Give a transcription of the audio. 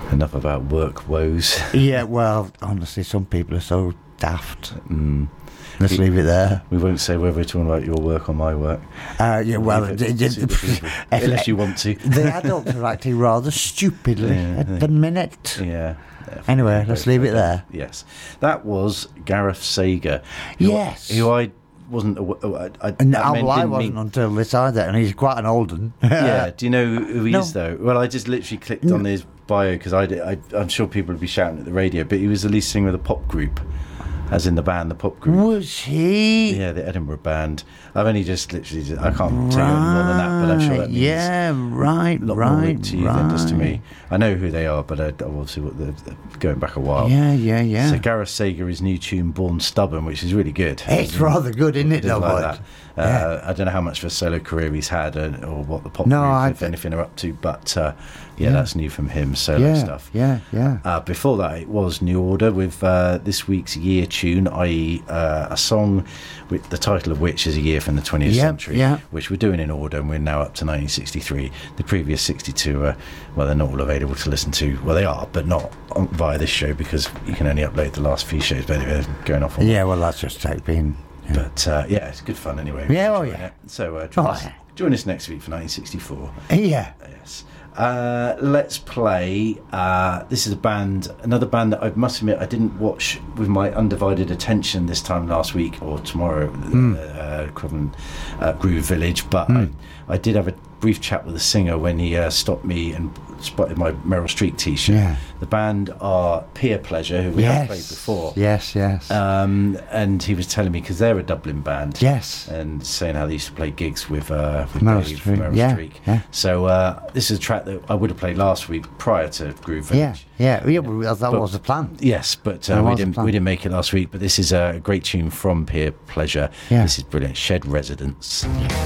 Enough about work woes. Yeah, well, honestly, some people are so daft. Let's leave it there. We won't say whether we're talking about your work or my work. Yeah, well, unless you want to. The adults are acting rather stupidly at the minute. Yeah. Anyway, let's leave it there. Yes. That was Gareth Sager. Yes. Who I wasn't aware... I wasn't until this either, and he's quite an old one. Yeah. Do you know who he is, though? Well, I just literally clicked on his bio, because I'm sure people would be shouting at the radio, but he was the lead singer of the pop group. As in the band, the pop group. Was he? Yeah, the Edinburgh band. I've only just literally... I can't tell you any more than that, but I'm sure that means a lot more weight to you than just to me. I know who they are, but obviously they're going back a while. Yeah. So Gareth Sager, his new tune, Born Stubborn, which is really good. It's rather good, isn't it, though, like that. I don't know how much of a solo career he's had or what the pop group, if anything, are up to, but that's new from him, solo stuff. Yeah. Before that, it was New Order with this week's year tune, i.e. a song with the title of which is A Year from the 20th Century, which we're doing in order, and we're now up to 1963. The previous 62 are, well, they're not all available to listen to. Well, they are, but not via this show, because you can only upload the last few shows, but anyway, they're going off on well, that's just being... Yeah. But it's good fun anyway. Yeah, So join us next week for 1964. Yeah. Yes. Let's play. This is another band that I must admit I didn't watch with my undivided attention this time last week or tomorrow, Groove Village, but I did have a brief chat with the singer when he stopped me and spotted my Meryl Streep t-shirt. Yeah. The band are Peer Pleasure, who we have played before. Yes. And he was telling me, because they're a Dublin band. Yes. And saying how they used to play gigs with Meryl Dave, Streep. Meryl Streep. Yeah. So this is a track that I would have played last week prior to Groove Village. That was the plan. Yes, but we didn't make it last week. But this is a great tune from Peer Pleasure. Yeah. This is brilliant. Shed Residence.